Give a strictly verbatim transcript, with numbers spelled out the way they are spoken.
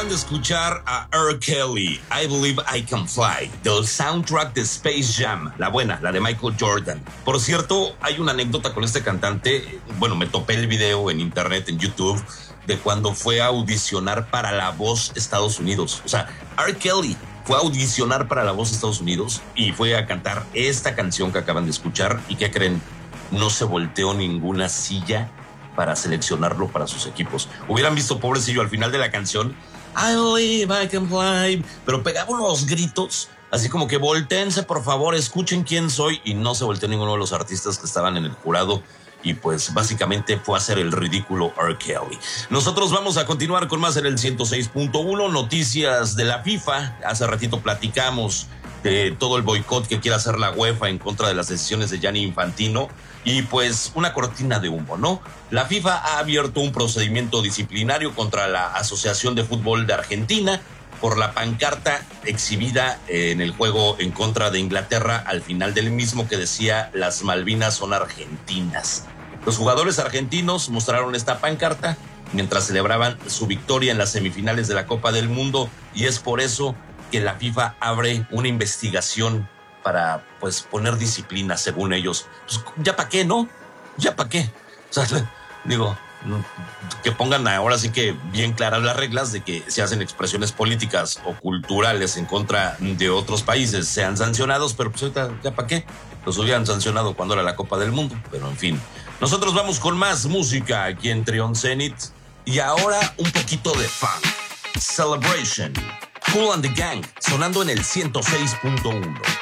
acaban de escuchar a R. Kelly, I Believe I Can Fly, del soundtrack de Space Jam, la buena, la de Michael Jordan. Por cierto, hay una anécdota con este cantante. Bueno, me topé el video en internet, en YouTube, de cuando fue a audicionar para La Voz Estados Unidos. O sea, R. Kelly fue a audicionar para La Voz Estados Unidos y fue a cantar esta canción que acaban de escuchar. ¿Y qué creen? No se volteó ninguna silla para seleccionarlo para sus equipos. Hubieran visto, pobrecillo, al final de la canción, I believe I can fly, pero pegaba unos gritos, así como que voltéense, por favor, escuchen quién soy, y no se volteó ninguno de los artistas que estaban en el jurado, y pues básicamente fue a hacer el ridículo R. Kelly. Nosotros vamos a continuar con más en el ciento seis punto uno, noticias de la FIFA. Hace ratito platicamos de todo el boicot que quiere hacer la UEFA en contra de las decisiones de Gianni Infantino. Y pues una cortina de humo, ¿no? La FIFA ha abierto un procedimiento disciplinario contra la Asociación de Fútbol de Argentina por la pancarta exhibida en el juego en contra de Inglaterra al final del mismo, que decía "Las Malvinas son argentinas". Los jugadores argentinos mostraron esta pancarta mientras celebraban su victoria en las semifinales de la Copa del Mundo, y es por eso que la FIFA abre una investigación para, pues, poner disciplina, según ellos. Pues, ¿ya para qué, no? ¿Ya para qué? O sea, digo, que pongan ahora sí que bien claras las reglas de que se hacen expresiones políticas o culturales en contra de otros países, sean sancionados, pero pues ahorita, ¿ya para qué? Los hubieran sancionado cuando era la Copa del Mundo, pero en fin. Nosotros vamos con más música aquí en Trion Zenith, y ahora un poquito de funk. Celebration, Kool and the Gang, sonando en el ciento seis punto uno.